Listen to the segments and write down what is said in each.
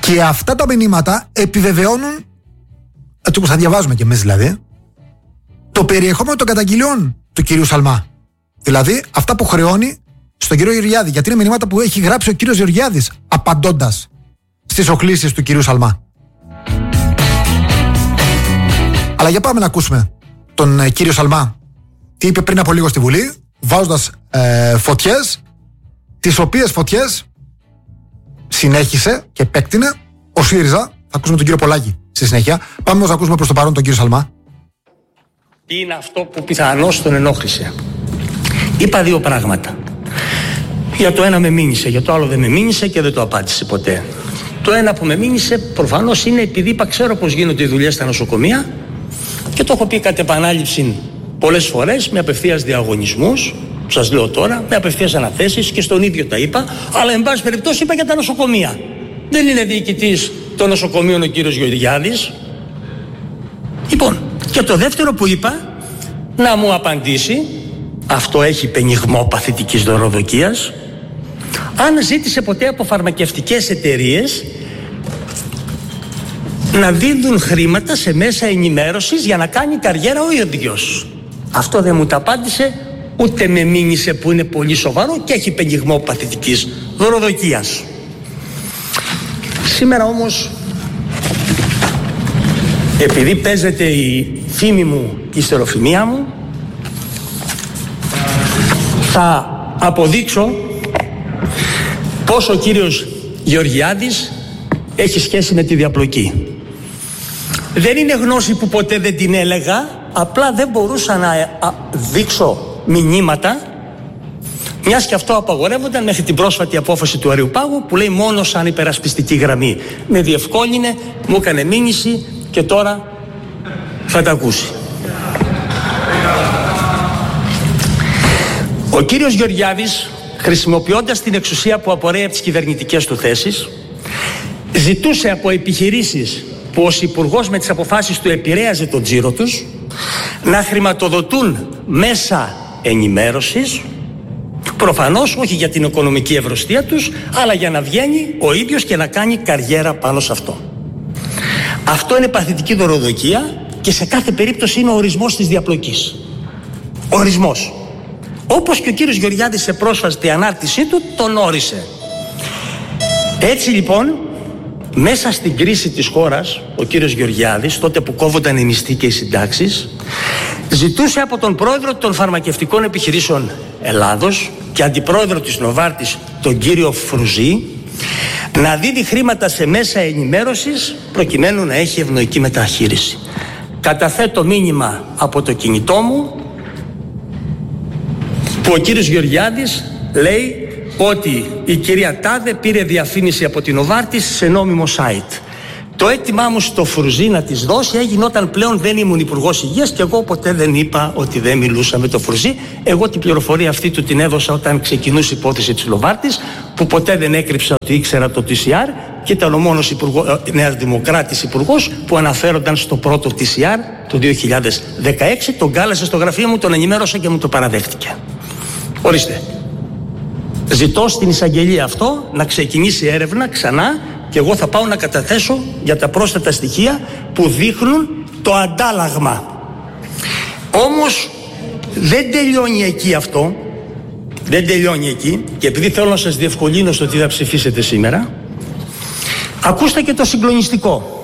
Και αυτά τα μηνύματα επιβεβαιώνουν, έτσι όπως θα διαβάζουμε κι εμείς δηλαδή, το περιεχόμενο των καταγγελιών του κυρίου Σαλμά. Δηλαδή αυτά που χρεώνει στον κύριο Γεωργιάδη. Γιατί είναι μηνύματα που έχει γράψει ο κύριος Γεωργιάδης απαντώντας στις οχλήσεις του κυρίου Σαλμά. Αλλά για πάμε να ακούσουμε τον κύριο Σαλμά τι είπε πριν από λίγο στη Βουλή, βάζοντας φωτιές, τις οποίες φωτιές συνέχισε και επέκτηνε ο ΣΥΡΙΖΑ. Θα ακούσουμε τον κύριο Πολάκη στη συνέχεια. Πάμε όμως να ακούσουμε προς το παρόν τον κύριο Σαλμά. Τι είναι αυτό που πιθανώς τον ενόχλησε? Είπα δύο πράγματα. Για το ένα με μήνυσε, για το άλλο δεν με μήνυσε και δεν το απάντησε ποτέ. Το ένα που με μήνυσε προφανώς είναι επειδή είπα ξέρω πως γίνονται οι δουλειές στα νοσοκομεία και το έχω πει κατ' επανάληψη πολλές φορές με απευθείας διαγωνισμούς, σας λέω τώρα, με απευθείας αναθέσεις και στον ίδιο τα είπα, αλλά εν πάση περιπτώσει είπα για τα νοσοκομεία. Δεν είναι διοικητής των νοσοκομείων ο κύριος Γεωργιάδης. Λοιπόν, και το δεύτερο που είπα, να μου απαντήσει, αυτό έχει πενιγμό παθητικής δωροδοκίας, αν ζήτησε ποτέ από φαρμακευτικές εταιρείες να δίνουν χρήματα σε μέσα ενημέρωσης για να κάνει καριέρα ο ίδιος. Αυτό δεν μου τα απάντησε, ούτε με μήνυσε, που είναι πολύ σοβαρό και έχει πενιγμό παθητικής δωροδοκίας. Σήμερα όμως, επειδή παίζεται η φήμη μου και η στεροφημία μου, θα αποδείξω πως ο κύριος Γεωργιάδης έχει σχέση με τη διαπλοκή. Δεν είναι γνώση που ποτέ δεν την έλεγα, απλά δεν μπορούσα να δείξω μηνύματα, μιας και αυτό απαγορεύονταν μέχρι την πρόσφατη απόφαση του Αριουπάγου που λέει μόνο σαν υπερασπιστική γραμμή. Με διευκόλυνε, μου έκανε μήνυση και τώρα θα τα ακούσει. Ο κύριος Γεωργιάδης, χρησιμοποιώντας την εξουσία που απορρέει από τις κυβερνητικές του θέσεις, ζητούσε από επιχειρήσεις που ως υπουργός με τις αποφάσεις του επηρέαζε τον τζίρο τους να χρηματοδοτούν μέσα ενημέρωσης, προφανώς όχι για την οικονομική ευρωστία τους, αλλά για να βγαίνει ο ίδιος και να κάνει καριέρα πάνω σε αυτό. Αυτό είναι παθητική δωροδοκία και σε κάθε περίπτωση είναι ο ορισμός της διαπλοκής. Ορισμός. Όπως και ο κύριος Γεωργιάδης σε πρόσφατη ανάρτησή του τον όρισε. Έτσι λοιπόν, μέσα στην κρίση της χώρας, ο κύριος Γεωργιάδης, τότε που κόβονταν οι μισθοί και οι συντάξεις, ζητούσε από τον πρόεδρο των φαρμακευτικών επιχειρήσεων Ελλάδος και αντιπρόεδρο της Νοβάρτης, τον κύριο Φρουζή, να δίνει χρήματα σε μέσα ενημέρωσης προκειμένου να έχει ευνοϊκή μεταχείριση. Καταθέτω μήνυμα από το κινητό μου που ο κύριος Γεωργιάδης λέει ότι η κυρία Τάδε πήρε διαφήμιση από την Νοβάρτης σε νόμιμο site. Το αίτημά μου στο Φρουζί να της δώσει έγινε όταν πλέον δεν ήμουν υπουργός υγείας και εγώ ποτέ δεν είπα ότι δεν μιλούσα με το Φρουζί. Εγώ την πληροφορία αυτή του την έδωσα όταν ξεκινούσε η υπόθεση της Νοβάρτης, που ποτέ δεν έκρυψα ότι ήξερα το TCR και ήταν ο μόνος Νέας Δημοκράτης υπουργός που αναφέρονταν στο πρώτο TCR το 2016. Τον κάλεσε στο γραφείο μου, τον ενημέρωσα και μου το παραδέχτηκε. Ορίστε. Ζητώ στην εισαγγελία αυτό να ξεκινήσει έρευνα ξανά και εγώ θα πάω να καταθέσω για τα πρόσθετα στοιχεία που δείχνουν το αντάλλαγμα. Όμως δεν τελειώνει εκεί αυτό. Δεν τελειώνει εκεί και επειδή θέλω να σας διευκολύνω στο τι θα ψηφίσετε σήμερα, ακούστε και το συγκλονιστικό.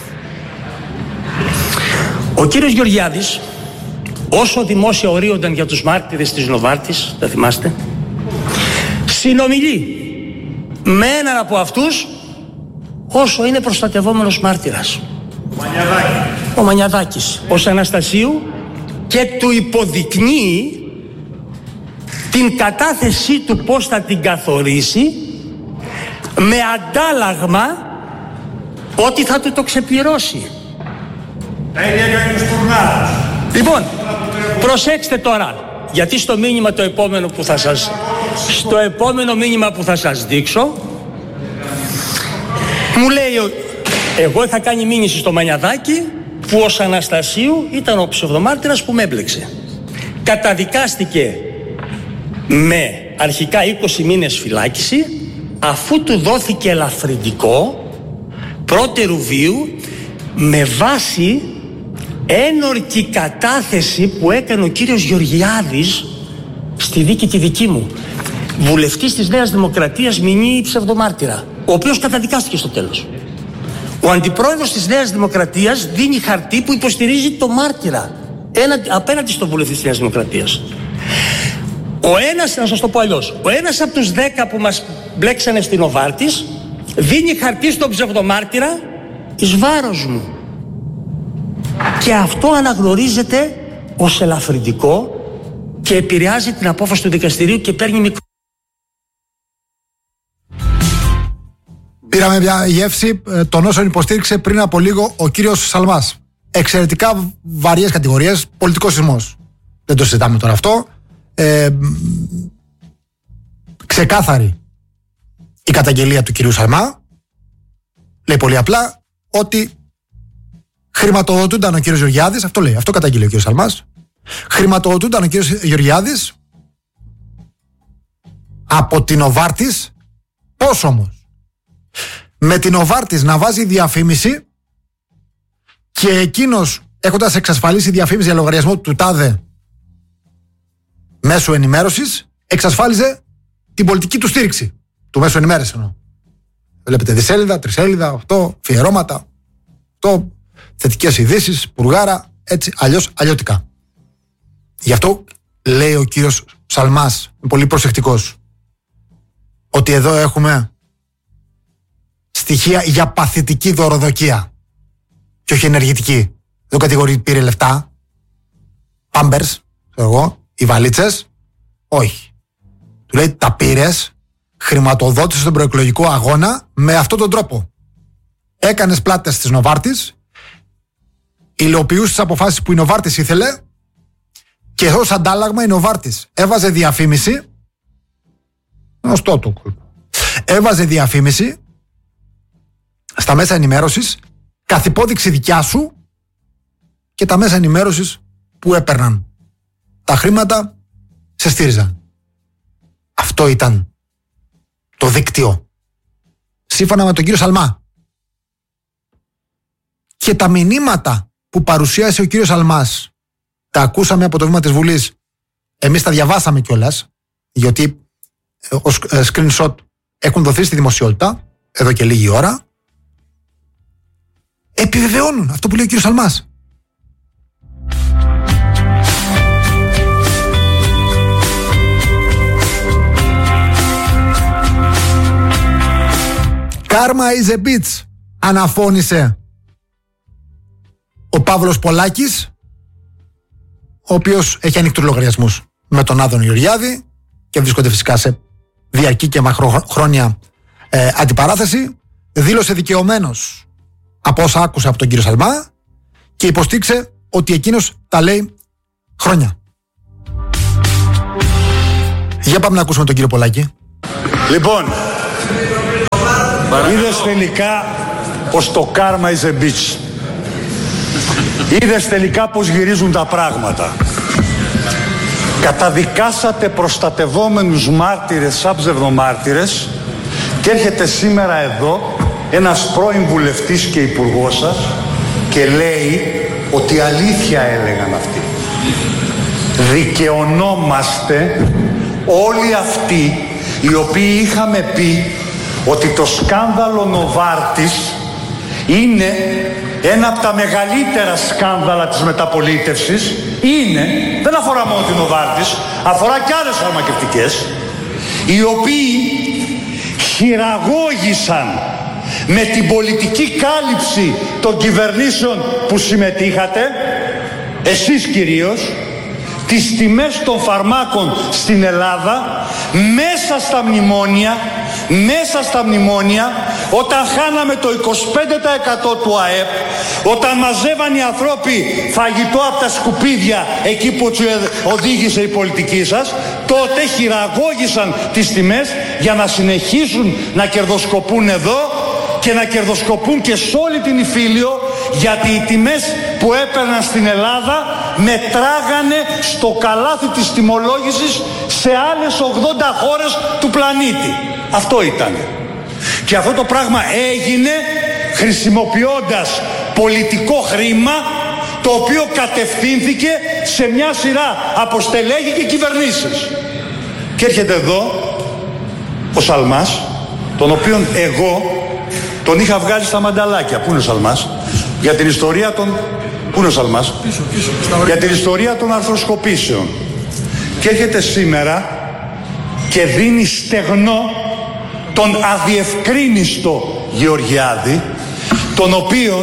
Ο κύριος Γεωργιάδης, όσο δημόσια ορίονταν για τους μάρτυρες της Νοβάρτης, θα θυμάστε, συνομιλεί με έναν από αυτούς όσο είναι προστατευόμενος μάρτυρας. Ο Μανιαδάκης, ως Αναστασίου, και του υποδεικνύει την κατάθεσή του πώς θα την καθορίσει με αντάλλαγμα ότι θα του το ξεπληρώσει. Λοιπόν, προσέξτε τώρα, γιατί στο μήνυμα το επόμενο που θα σας, στο επόμενο μήνυμα που θα σας δείξω, μου λέει, εγώ είχα κάνει μήνυση στο Μανιαδάκη που ως Αναστασίου ήταν ο ψευδομάρτυρας που με έμπλεξε. Καταδικάστηκε με αρχικά 20 μήνες φυλάκιση, αφού του δόθηκε ελαφρυντικό πρώτερου βίου με βάση ένορκη κατάθεση που έκανε ο κύριος Γεωργιάδης στη δίκη τη δική μου, βουλευτής της Νέας Δημοκρατίας, μηνύει ψευδομάρτυρα, ο οποίος καταδικάστηκε στο τέλος. Ο αντιπρόεδρος της Νέας Δημοκρατίας δίνει χαρτί που υποστηρίζει το μάρτυρα απέναντι στον βουλευτή της Νέας Δημοκρατίας. Να σας το πω αλλιώς, ο ένας από τους 10 που μας μπλέξανε στην Νοβάρτις δίνει χαρτί στον ψευδομάρτυρα εις βάρος μου. Και αυτό αναγνωρίζεται ως ελαφρυντικό και επηρεάζει την απόφαση του δικαστηρίου και παίρνει μικρό. Πήραμε μια γεύση των όσων υποστήριξε πριν από λίγο ο κύριος Σαλμάς. Εξαιρετικά βαριές κατηγορίες, πολιτικός σεισμός. Δεν το συζητάμε τώρα αυτό. Ξεκάθαρη η καταγγελία του κυρίου Σαλμά. Λέει πολύ απλά ότι χρηματοδοτούνταν ο κύριος Γεωργιάδης, αυτό λέει, αυτό καταγγείλει ο κύριος Σαλμάς. Χρηματοδοτούνταν ο κύριος Γεωργιάδης από την Νοβάρτις. Πώς όμως? Με την Νοβάρτις να βάζει διαφήμιση και εκείνος, έχοντας εξασφαλίσει διαφήμιση για λογαριασμό του τάδε μέσου ενημέρωσης, εξασφάλιζε την πολιτική του στήριξη του μέσου ενημέρωσης εννοώ. Βλέπετε δισέλιδα, τρισέλιδα, αυτό, φιερώματα, αυτό, θετικές ειδήσεις, πουργάρα, έτσι, αλλιώς αλλιώτικα. Γι' αυτό λέει ο κύριος Σαλμάς, πολύ προσεκτικός, ότι εδώ έχουμε στοιχεία για παθητική δωροδοκία και όχι ενεργητική. Εδώ κατηγορεί πήρε λεφτά, πάμπερς, εγώ, οι βαλίτσες, όχι. Του λέει τα πήρες, χρηματοδότησες τον προεκλογικό αγώνα με αυτόν τον τρόπο. Έκανες πλάτες της Νοβάρτης, υλοποιούσες τις αποφάσεις που η Νοβάρτης ήθελε και ως αντάλλαγμα η Νοβάρτης έβαζε διαφήμιση, γνωστό το κόλπο, έβαζε διαφήμιση στα μέσα ενημέρωσης καθ' υπόδειξη δικιά σου και τα μέσα ενημέρωσης που έπαιρναν τα χρήματα σε στήριζαν. Αυτό ήταν το δίκτυο σύμφωνα με τον κύριο Σαλμά. Και τα μηνύματα που παρουσίασε ο κύριος Σαλμάς τα ακούσαμε από το βήμα της Βουλής, εμείς τα διαβάσαμε κιόλας, γιατί ως screenshot έχουν δοθεί στη δημοσιότητα εδώ και λίγη ώρα, επιβεβαιώνουν αυτό που λέει ο κύριος Σαλμάς. Karma is a bitch, αναφώνησε ο Παύλος Πολάκης, ο οποίος έχει ανοιχτούς λογαριασμούς με τον Άδωνη Γεωργιάδη και βρίσκονται φυσικά σε διαρκή και μακροχρόνια αντιπαράθεση. Δήλωσε δικαιωμένος από όσα άκουσε από τον κύριο Σαλμά και υποστήριξε ότι εκείνος τα λέει χρόνια. Για πάμε να ακούσουμε τον κύριο Πολάκη. Λοιπόν, είδες τελικά πως το karma is a bitch. Είδες τελικά πως γυρίζουν τα πράγματα. Καταδικάσατε προστατευόμενους μάρτυρες σαν ψευδομάρτυρες και έρχεται σήμερα εδώ ένας πρώην βουλευτής και υπουργός σας και λέει ότι αλήθεια έλεγαν αυτοί. Δικαιωνόμαστε όλοι αυτοί οι οποίοι είχαμε πει ότι το σκάνδαλο Νοβάρτις είναι ένα από τα μεγαλύτερα σκάνδαλα της μεταπολίτευσης. Δεν αφορά μόνο την Νοβάρτις, αφορά και άλλες φαρμακευτικές, οι οποίοι χειραγώγησαν με την πολιτική κάλυψη των κυβερνήσεων που συμμετείχατε, εσείς κυρίως, τις τιμές των φαρμάκων στην Ελλάδα μέσα στα μνημόνια, όταν χάναμε το 25% του ΑΕΠ, όταν μαζεύαν οι ανθρώποι φαγητό από τα σκουπίδια εκεί που τους οδήγησε η πολιτική σας, τότε χειραγώγησαν τις τιμές για να συνεχίσουν να κερδοσκοπούν εδώ και να κερδοσκοπούν και σε όλη την Ιφίλιο, γιατί οι τιμές που έπαιρναν στην Ελλάδα μετράγανε στο καλάθι της τιμολόγησης σε άλλες 80 χώρες του πλανήτη. Αυτό ήταν. Και αυτό το πράγμα έγινε χρησιμοποιώντας πολιτικό χρήμα, το οποίο κατευθύνθηκε σε μια σειρά από στελέχη και κυβερνήσεις. Και έρχεται εδώ ο Σαλμάς, τον οποίον εγώ τον είχα βγάλει στα μανταλάκια. Πού είναι ο Σαλμάς? Για την ιστορία των... Πού είναι ο Σαλμάς? Πίσω, για την ιστορία των αρθροσκοπήσεων. Και έρχεται σήμερα και δίνει στεγνό τον αδιευκρίνιστο Γεωργιάδη, τον οποίον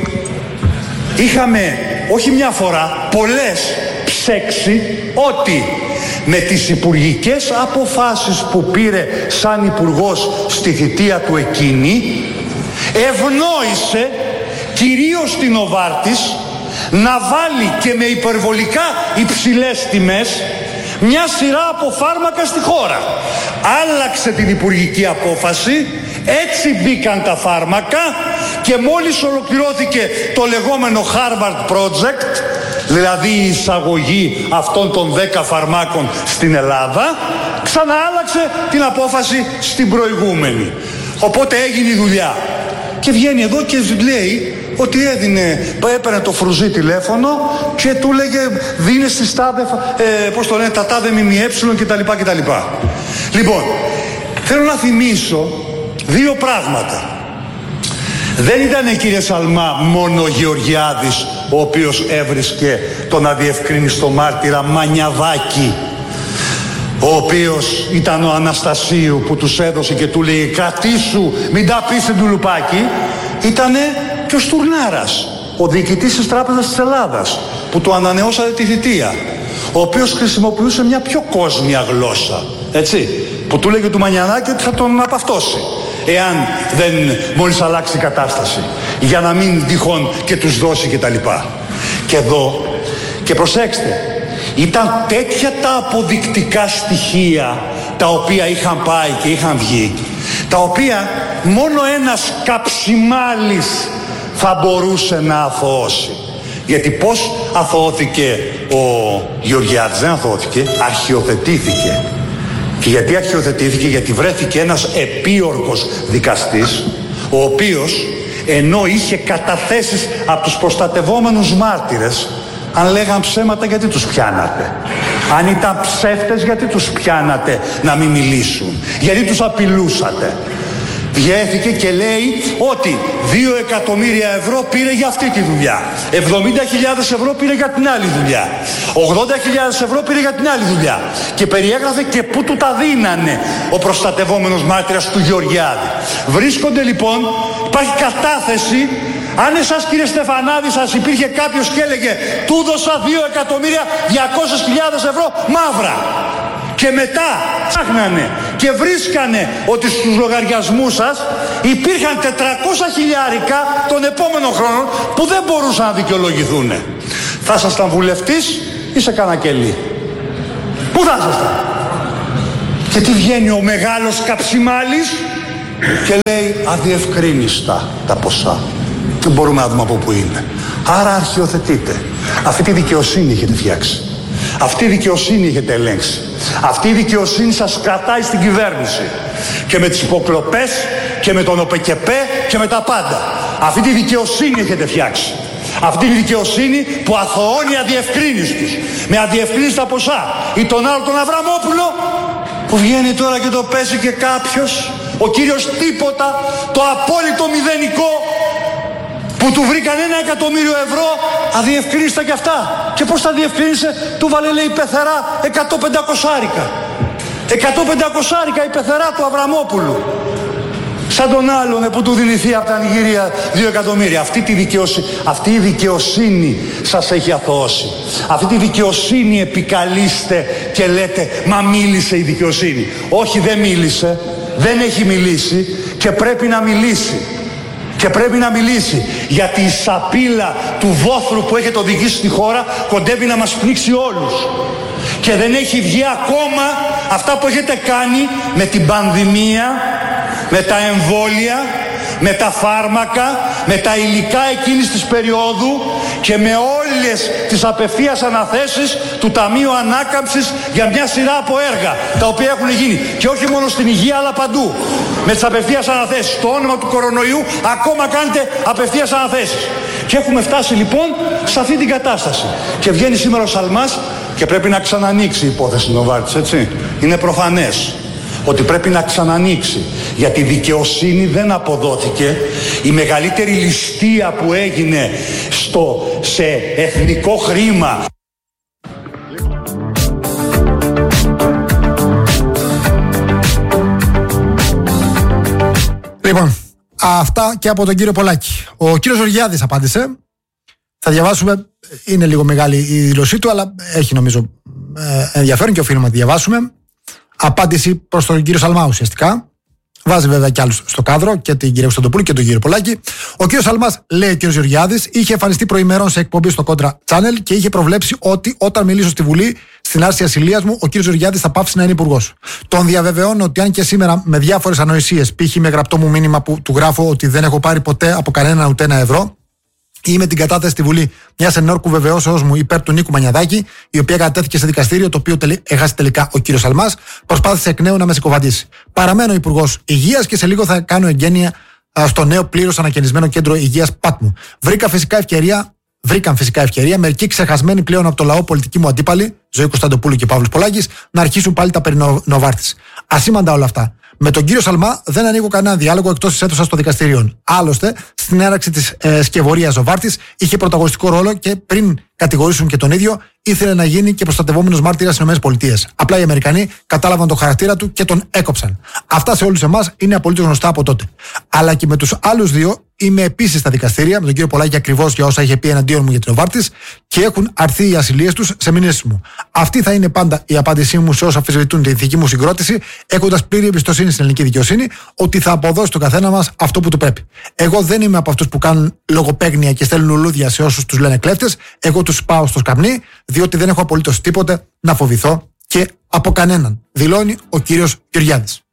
είχαμε όχι μια φορά, πολλές ψέξει ότι με τις υπουργικές αποφάσεις που πήρε σαν υπουργός στη θητεία του εκείνη, ευνόησε κυρίως την Νοβάρτης να βάλει και με υπερβολικά υψηλές τιμές μια σειρά από φάρμακα στη χώρα. Άλλαξε την υπουργική απόφαση, έτσι μπήκαν τα φάρμακα και μόλις ολοκληρώθηκε το λεγόμενο Harvard Project, δηλαδή η εισαγωγή αυτών των 10 φαρμάκων στην Ελλάδα, ξαναάλλαξε την απόφαση στην προηγούμενη. Οπότε έγινε η δουλειά. Και βγαίνει εδώ και λέει ότι έπαιρνε το Φρουζί τηλέφωνο και του λέγε δίνε στις τάδε, πώς το λένε, τα τάδε ΜΜΕ κτλ. Λοιπόν, θέλω να θυμίσω δύο πράγματα. Δεν ήταν, κύριε Σαλμά, μόνο ο Γεωργιάδης ο οποίος έβρισκε τον αδιευκρίνιστο μάρτυρα Μανιαδάκη, ο οποίος ήταν ο Αναστασίου που τους έδωσε και του λέει κρατήσου, μην τα πεις στην Τουλουπάκη. Ήτανε και ο Στουρνάρας, ο διοικητής της Τράπεζας της Ελλάδας, που του ανανεώσατε τη θητεία, ο οποίος χρησιμοποιούσε μια πιο κόσμια γλώσσα, έτσι, που του λέγε του Μανιαδάκη ότι θα τον απαυτώσει εάν δεν μόλις αλλάξει η κατάσταση, για να μην τυχόν και τους δώσει κτλ. Και εδώ, και προσέξτε, ήταν τέτοια τα αποδεικτικά στοιχεία τα οποία είχαν πάει και είχαν βγει, τα οποία μόνο ένας καψιμάλης θα μπορούσε να αθωώσει. Γιατί πώς αθωώθηκε ο Γεωργιάδης? Δεν αθωώθηκε, αρχιοθετήθηκε. Και γιατί αρχιοθετήθηκε? Γιατί βρέθηκε ένας επίορκος δικαστής, ο οποίος ενώ είχε καταθέσεις από τους προστατευόμενους μάρτυρες, αν λέγαν ψέματα γιατί τους πιάνατε? Αν ήταν ψεύτες γιατί τους πιάνατε να μην μιλήσουν? Γιατί τους απειλούσατε? Βγέθηκε και λέει ότι 2 εκατομμύρια ευρώ πήρε για αυτή τη δουλειά, 70.000 ευρώ πήρε για την άλλη δουλειά, 80.000 ευρώ πήρε για την άλλη δουλειά, και περιέγραφε και πού του τα δίνανε ο προστατευόμενος μάρτυρας του Γεωργιάδη. Βρίσκονται λοιπόν, υπάρχει κατάθεση. Αν εσάς, κύριε Στεφανάδη, σας υπήρχε κάποιος και έλεγε του δώσα 2.200.000 ευρώ μαύρα, και μετά ψάχνανε και βρίσκανε ότι στους λογαριασμούς σας υπήρχαν 400 χιλιάρικα τον επόμενο χρόνο που δεν μπορούσαν να δικαιολογηθούν, θα ήσασταν βουλευτής ή σε κανένα κελί? Πού θα ήσασταν? Και τι βγαίνει ο μεγάλος καψιμάλης και λέει αδιευκρίνιστα τα ποσά. Δεν μπορούμε να δούμε από πού είναι. Άρα αρχιοθετείτε. Αυτή τη δικαιοσύνη έχετε φτιάξει. Αυτή η δικαιοσύνη έχετε ελέγξει. Αυτή η δικαιοσύνη σας κρατάει στην κυβέρνηση. Και με τις υποκλοπές και με τον ΟΠΕΚΕΠΕ και με τα πάντα. Αυτή τη δικαιοσύνη έχετε φτιάξει. Αυτή τη δικαιοσύνη που αθωώνει αδιευκρίνιστους, με αδιευκρίνιστα ποσά. Ή τον άλλο τον Αβραμόπουλο που βγαίνει τώρα και το παίζει και κάποιος, ο κύριος Τίποτα, το απόλυτο μηδενικό, που του βρήκαν 1 εκατομμύριο ευρώ αδιευκρίνιστα κι αυτά. Και πώς τα διευκρίνησε? Του βάλε, λέει, πεθερά 100-500 η πεθερά του Αβραμόπουλου. Σαν τον άλλον που του δίνει θεία από τα Νιγηρία 2 εκατομμύρια. Αυτή η δικαιοσύνη σας έχει αθωώσει. Αυτή τη δικαιοσύνη επικαλείστε και λέτε μα μίλησε η δικαιοσύνη. Όχι, δεν μίλησε, δεν έχει μιλήσει και πρέπει να μιλήσει. Και πρέπει να μιλήσει, γιατί η σαπίλα του βόθρου που έχετε οδηγήσει στη χώρα κοντεύει να μας πνίξει όλους. Και δεν έχει βγει ακόμα αυτά που έχετε κάνει με την πανδημία, με τα εμβόλια, με τα φάρμακα, με τα υλικά εκείνης της περίοδου και με όλες τις απευθείας αναθέσεις του Ταμείου Ανάκαμψης για μια σειρά από έργα τα οποία έχουν γίνει. Και όχι μόνο στην υγεία αλλά παντού. Με τις απευθείας αναθέσεις. Στο όνομα του κορονοϊού ακόμα κάνετε απευθείας αναθέσεις. Και έχουμε φτάσει λοιπόν σε αυτή την κατάσταση. Και βγαίνει σήμερα ο Σαλμάς και πρέπει να ξανανοίξει η υπόθεση Νοβάρτης, έτσι. Είναι προφανές ότι πρέπει να ξανανοίξει, γιατί η δικαιοσύνη δεν αποδόθηκε. Η μεγαλύτερη ληστεία που έγινε σε εθνικό χρήμα. Λοιπόν, αυτά και από τον κύριο Πολάκη. Ο κύριος Γεωργιάδης απάντησε. Θα διαβάσουμε, είναι λίγο μεγάλη η δήλωσή του, αλλά έχει νομίζω ενδιαφέρον και οφείλουμε να τη διαβάσουμε. Απάντηση προς τον κύριο Σαλμά ουσιαστικά. Βάζει βέβαια κι άλλους στο κάδρο, και την κυρία Κωνσταντοπούλου και τον κύριο Πολάκη. Ο κύριος Σαλμάς, λέει ο κύριος Γεωργιάδης, είχε εμφανιστεί προημερών σε εκπομπή στο Contra Channel και είχε προβλέψει ότι όταν μιλήσω στη Βουλή στην άρση ασυλίας μου, ο κύριος Γεωργιάδης θα πάψει να είναι υπουργός. Τον διαβεβαιώνω ότι αν και σήμερα με διάφορες ανοησίες, π.χ. με γραπτό μου μήνυμα που του γράφω ότι δεν έχω πάρει ποτέ από κανέναν ούτε ένα ευρώ, ή με την κατάθεση στη Βουλή μιας ενόρκου βεβαιώσεως μου υπέρ του Νίκου Μανιαδάκη, η οποία κατατέθηκε σε δικαστήριο, το οποίο έχασε τελικά ο κύριος Σαλμάς, προσπάθησε εκ νέου να με συκοφαντήσει. Παραμένω υπουργός Υγείας και σε λίγο θα κάνω εγγένεια στο νέο πλήρως ανακαινισμένο κέντρο υγείας Πάτμου. Βρήκαν φυσικά ευκαιρία μερικοί ξεχασμένοι πλέον από το λαό πολιτικοί μου αντίπαλοι, Ζωή Κωνσταντοπούλου και Παύλος Πολάκης, να αρχίσουν πάλι τα περί Νοβάρτης. Ασήμαντα όλα αυτά. Με τον κύριο Σαλμά δεν ανοίγω κανένα διάλογο εκτός της αίθουσας των δικαστηρίων. Άλλωστε, στην έναρξη της σκευωρίας Νοβάρτης είχε πρωταγωνιστικό ρόλο και πριν κατηγορήσουν και τον ίδιο, ήθελε να γίνει και προστατευόμενος μάρτυρας στις ΗΠΑ. Απλά οι Αμερικανοί κατάλαβαν τον χαρακτήρα του και τον έκοψαν. Αυτά σε όλους εμάς είναι απολύτως γνωστά από τότε. Αλλά και με τους άλλους δύο είμαι επίσης στα δικαστήρια, με τον κύριο Πολάκη ακριβώς για όσα είχε πει εναντίον μου για την Νοβάρτης, και έχουν αρθεί οι ασυλίες τους σε μήνες μου. Αυτή θα είναι πάντα η απάντησή μου σε όσα αμφισβητούν την ηθική μου συγκρότηση, έχοντας πλήρη εμπιστοσύνη στην ελληνική δικαιοσύνη ότι θα αποδώσει τον καθένα μας αυτό που του πρέπει. Εγώ δεν είμαι από αυτούς που κάνουν λογοπαίγνια και στέλνουν λουλούδια σε όσους τους λένε κλέφτες. Εγώ τους πάω στο σκαμνί, διότι δεν έχω απολύτως τίποτε να φοβηθώ και από κανέναν, δηλώνει ο κύριος Γεωργιάδης.